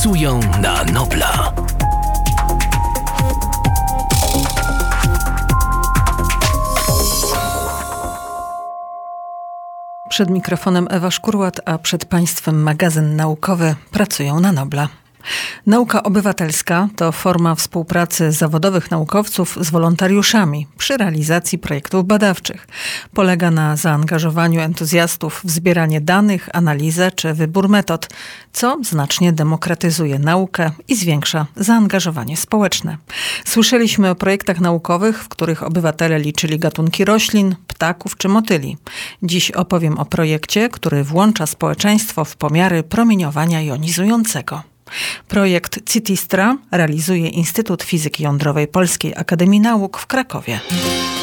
Pracują na Nobla. Przed mikrofonem Ewa Szkurłat, a przed Państwem magazyn naukowy Pracują na Nobla. Nauka obywatelska to forma współpracy zawodowych naukowców z wolontariuszami przy realizacji projektów badawczych. Polega na zaangażowaniu entuzjastów w zbieranie danych, analizę czy wybór metod, co znacznie demokratyzuje naukę i zwiększa zaangażowanie społeczne. Słyszeliśmy o projektach naukowych, w których obywatele liczyli gatunki roślin, ptaków czy motyli. Dziś opowiem o projekcie, który włącza społeczeństwo w pomiary promieniowania jonizującego. Projekt CITISTRA realizuje Instytut Fizyki Jądrowej Polskiej Akademii Nauk w Krakowie.